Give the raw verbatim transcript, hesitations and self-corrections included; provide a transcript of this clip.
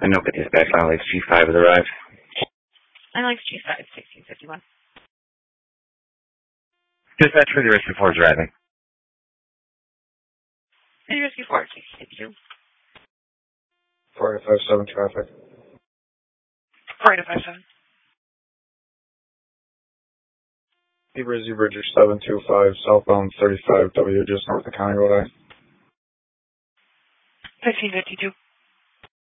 I know, but dispatch Alex G five has arrived. Alex G five, sixteen fifty-one. Dispatch for the Rescue four is arriving. And Rescue four, sixteen fifty-two. four eight five seven traffic. four eight five seven. Zebra Zebra seven two five, southbound thirty-five W, just north of County Road I. fifteen fifty-two.